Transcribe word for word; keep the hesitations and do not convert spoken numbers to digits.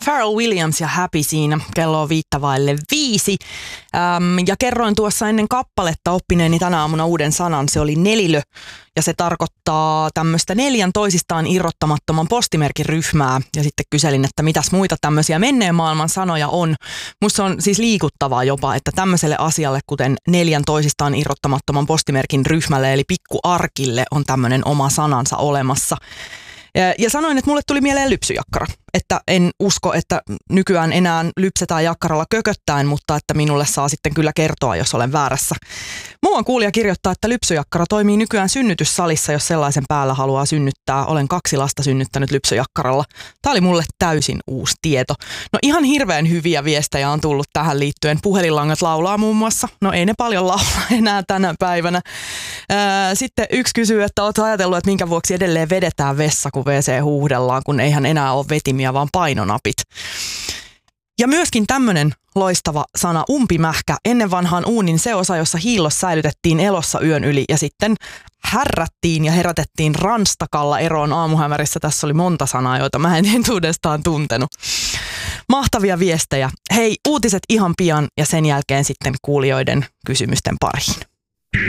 Pharrell Williams ja Happy siinä. Kello on viittä vaille viisi. Ähm, ja kerroin tuossa ennen kappaletta oppineeni tänä aamuna uuden sanan. Se oli nelilö. Ja se tarkoittaa tämmöistä neljän toisistaan irrottamattoman postimerkin ryhmää. Ja sitten kyselin, että mitäs muita tämmöisiä menneen maailman sanoja on. Musta on siis liikuttavaa jopa, että tämmöiselle asialle, kuten neljän toisistaan irrottamattoman postimerkin ryhmälle, eli pikkuarkille, on tämmöinen oma sanansa olemassa. Ja sanoin, että mulle tuli mieleen lypsyjakkara, että en usko, että nykyään enää lypsetään jakkaralla kököttäen, mutta että minulle saa sitten kyllä kertoa, jos olen väärässä. Muuan kuulija kirjoittaa, että lypsyjakkara toimii nykyään synnytyssalissa, jos sellaisen päällä haluaa synnyttää. Olen kaksi lasta synnyttänyt lypsyjakkaralla. Tämä oli mulle täysin uusi tieto. No ihan hirveän hyviä viestejä on tullut tähän liittyen. Puhelinlangat laulaa muun muassa. No ei ne paljon laula enää tänä päivänä. Sitten yksi kysyy, että oletko ajatellut, että minkä vuoksi edelleen vedetään vessa, kun wc huuhdellaan, kun eihän enää ole vetimiä, vaan painonapit. Ja myöskin tämmöinen loistava sana umpimähkä. Ennen vanhaan uunin se osa, jossa hiillos säilytettiin elossa yön yli ja sitten härrättiin ja herätettiin ranstakalla eroon aamuhämärissä. Tässä oli monta sanaa, joita mä en entuudestaan tuntenut. Mahtavia viestejä. Hei, uutiset ihan pian ja sen jälkeen sitten kuulijoiden kysymysten pariin.